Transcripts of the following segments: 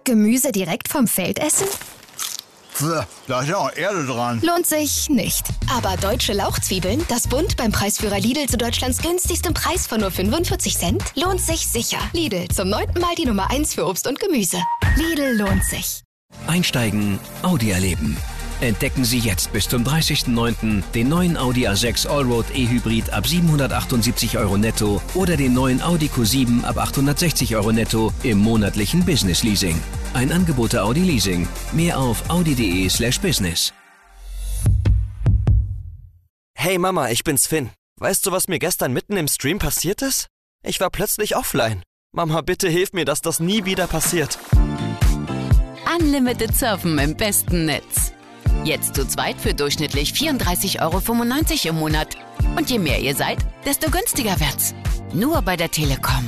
Gemüse direkt vom Feld essen? Da ist ja auch Erde dran. Lohnt sich nicht. Aber deutsche Lauchzwiebeln, das Bund beim Preisführer Lidl zu Deutschlands günstigstem Preis von nur 45 Cent, lohnt sich sicher. Lidl, zum 9. Mal die Nummer 1 für Obst und Gemüse. Lidl lohnt sich. Einsteigen, Audi erleben. Entdecken Sie jetzt bis zum 30.09. den neuen Audi A6 Allroad E-Hybrid ab 778 € netto oder den neuen Audi Q7 ab 860 € netto im monatlichen Business Leasing. Ein Angebot der Audi Leasing. Mehr auf audi.de/business. Hey Mama, ich bin's Finn. Weißt du, was mir gestern mitten im Stream passiert ist? Ich war plötzlich offline. Mama, bitte hilf mir, dass das nie wieder passiert. Unlimited Surfen im besten Netz. Jetzt zu zweit für durchschnittlich 34,95 € im Monat. Und je mehr ihr seid, desto günstiger wird's. Nur bei der Telekom.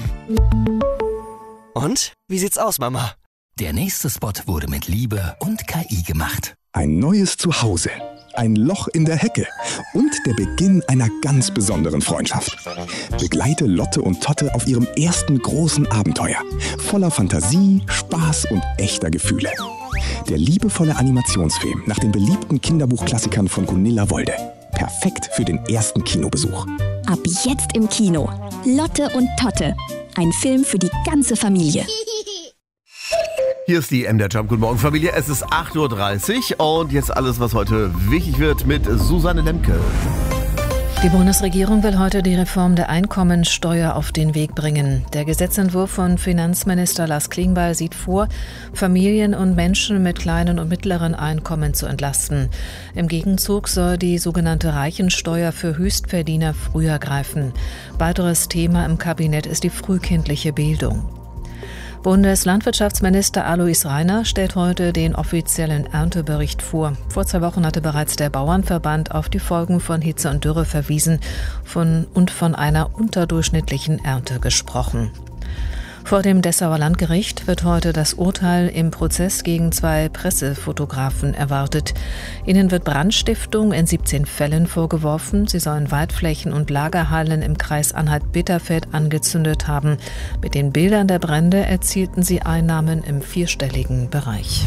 Und? Wie sieht's aus, Mama? Der nächste Spot wurde mit Liebe und KI gemacht. Ein neues Zuhause, ein Loch in der Hecke und der Beginn einer ganz besonderen Freundschaft. Begleite Lotte und Totte auf ihrem ersten großen Abenteuer. Voller Fantasie, Spaß und echter Gefühle. Der liebevolle Animationsfilm nach den beliebten Kinderbuchklassikern von Gunilla Wolde. Perfekt für den ersten Kinobesuch. Ab jetzt im Kino. Lotte und Totte. Ein Film für die ganze Familie. Hier ist die MDR Jump. Guten Morgen, Familie. Es ist 8.30 Uhr und jetzt alles, was heute wichtig wird mit Susanne Lemke. Die Bundesregierung will heute die Reform der Einkommensteuer auf den Weg bringen. Der Gesetzentwurf von Finanzminister Lars Klingbeil sieht vor, Familien und Menschen mit kleinen und mittleren Einkommen zu entlasten. Im Gegenzug soll die sogenannte Reichensteuer für Höchstverdiener früher greifen. Weiteres Thema im Kabinett ist die frühkindliche Bildung. Bundeslandwirtschaftsminister Alois Rainer stellt heute den offiziellen Erntebericht vor. Vor 2 Wochen hatte bereits der Bauernverband auf die Folgen von Hitze und Dürre verwiesen und von einer unterdurchschnittlichen Ernte gesprochen. Vor dem Dessauer Landgericht wird heute das Urteil im Prozess gegen 2 Pressefotografen erwartet. Ihnen wird Brandstiftung in 17 Fällen vorgeworfen. Sie sollen Waldflächen und Lagerhallen im Kreis Anhalt-Bitterfeld angezündet haben. Mit den Bildern der Brände erzielten sie Einnahmen im 4-stelligen Bereich.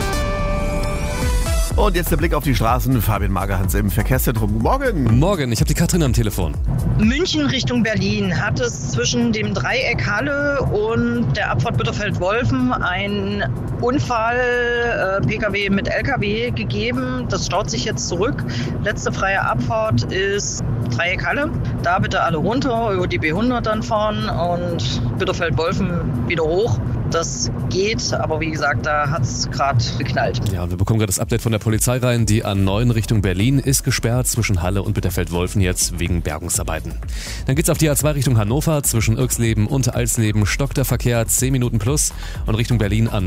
Und jetzt der Blick auf die Straßen. Fabian Magerhans im Verkehrszentrum. Guten Morgen. Morgen, ich habe die Katrin am Telefon. München Richtung Berlin hat es zwischen dem Dreieck Halle und der Abfahrt Bitterfeld-Wolfen einen Unfall PKW mit LKW gegeben. Das staut sich jetzt zurück. Letzte freie Abfahrt ist Dreieck Halle. Da bitte alle runter, über die B100 dann fahren und Bitterfeld-Wolfen wieder hoch. Das geht, aber wie gesagt, da hat es gerade geknallt. Ja, und wir bekommen gerade das Update von der Polizei rein. Die A9 Richtung Berlin ist gesperrt zwischen Halle und Bitterfeld-Wolfen jetzt wegen Bergungsarbeiten. Dann geht's auf die A2 Richtung Hannover. Zwischen Irxleben und Alsleben stockt der Verkehr 10 Minuten plus und Richtung Berlin an